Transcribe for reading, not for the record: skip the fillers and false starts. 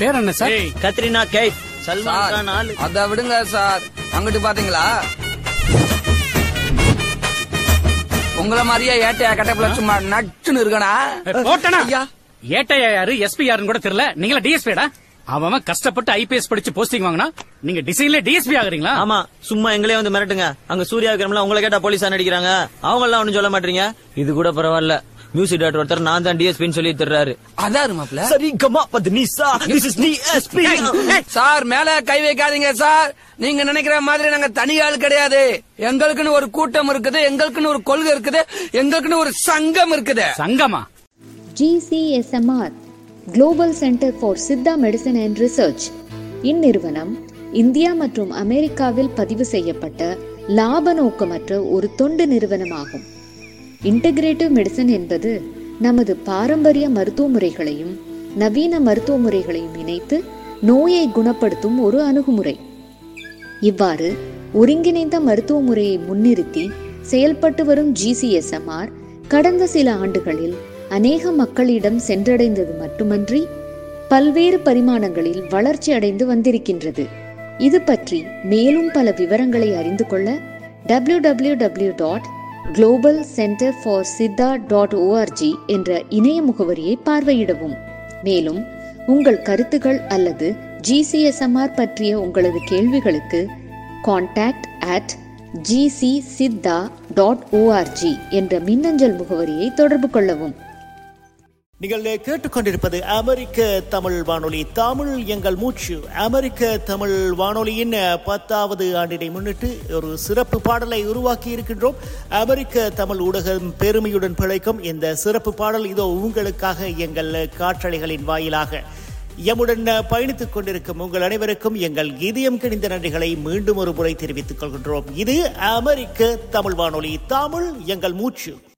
பேர் என்ன சார்? கத்ரினா கைஃப். சல்மான் கான் ஆளு. அத விடுங்க சார். அங்கிட்டு பாத்தீங்களா? உங்களை மாதிரியே ஏட்டையா கட்டப்புல சும்மா நச்சுன்னு இருக்கனா? ஏட்டையா யாரு எஸ்பி யாருன்னு கூட தெரியல. நீங்களா டிஎஸ்பிடா? அவன் கஷ்டப்பட்டு ஐபிஎஸ் படிச்சு போஸ்டிங் வாங்கினா நீங்க டிசைன்ல டிஎஸ்பி ஆகுறீங்களா? ஆமா, சும்மா எங்களே வந்து மிரட்டுங்க. அங்க சூர்யா விக்ரம்ல உங்களை கேட்டா போலீஸா நடிக்கிறாங்க. அவங்க எல்லாம் ஒண்ணும் சொல்ல மாட்டீங்க. இது கூட பரவாயில்ல. மியூசிக் டைரக்டர் ஒருத்தர் நான் தான் டிஎஸ்பின்னு சொல்லி தர்றாரு. அதாரு மாப்ள. சரி comma பத்னிசா this is DSP. Sir மேல கை வைக்காதீங்க சார். நீங்க நினைக்கிற மாதிரி நாங்க தனி ஆள் கிடையாது. எங்களுக்குன்னு ஒரு கூட்டம் இருக்குது, எங்களுக்குன்னு ஒரு கொள்கை இருக்குது, எங்களுக்குன்னு ஒரு சங்கம் இருக்குது. Sangma? GCSMR global centre for Siddha medicine and research. இந்நிறுவனம் இந்தியா மற்றும் அமெரிக்காவில் பதிவு செய்யப்பட்ட லாப நோக்கமற்ற ஒரு தொண்டு நிறுவனமாகும். இன்டகிரேட்டிவ் மெடிசன் என்பது நமது பாரம்பரிய மருத்துவ முறைகளையும் நவீன மருத்துவ முறைகளையும் இணைத்து நோயை குணப்படுத்தும் ஒரு அணுகுமுறை. இவ்வாறு ஒருங்கிணைந்த மருத்துவ முறையை முன்னிறுத்தி செயல்பட்டு வரும் GCSMR கடந்த சில ஆண்டுகளில் அநேக மக்களிடம் சென்றடைந்தது மட்டுமன்றி பல்வேறு பரிமாணங்களில் வளர்ச்சி அடைந்து வந்திருக்கின்றது. இது பற்றி மேலும் பல விவரங்களை அறிந்து கொள்ள www.globalcenterforsiddha.org என்ற இணைய முகவரியை பார்வையிடவும். மேலும் உங்கள் கருத்துகள் அல்லது GCSMR பற்றிய உங்களது கேள்விகளுக்கு contact@gcsiddha.org என்ற மின்னஞ்சல் முகவரியை தொடர்பு கொள்ளவும். நீங்கள் கேட்டுக்கொண்டிருப்பது அமெரிக்க தமிழ் வானொலி, தமிழ் எங்கள் மூச்சு. அமெரிக்க தமிழ் வானொலியின் 10வது ஆண்டினை முன்னிட்டு ஒரு சிறப்பு பாடலை உருவாக்கி இருக்கின்றோம். அமெரிக்க தமிழ் ஊடகம் பெருமையுடன் பிழைக்கும் இந்த சிறப்பு பாடல் இதோ உங்களுக்காக எங்கள் காற்றலைகளின் வாயிலாக. எம்முடன் பயணித்துக் கொண்டிருக்கும் உங்கள் அனைவருக்கும் எங்கள் இதயம் கிணிந்த நன்றிகளை மீண்டும் ஒரு முறை தெரிவித்துக் கொள்கின்றோம். இது அமெரிக்க தமிழ் வானொலி, தமிழ் எங்கள் மூச்சு.